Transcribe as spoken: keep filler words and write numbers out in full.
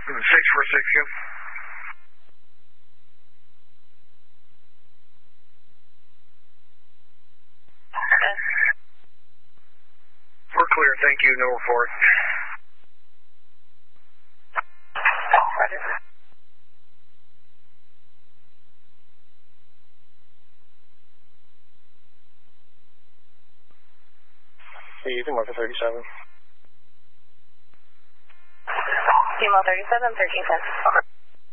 six four six, go. Okay. We're clear, thank you, no report. Roger. Using Marker thirty-seven. Female thirty-seven, thirteen ten.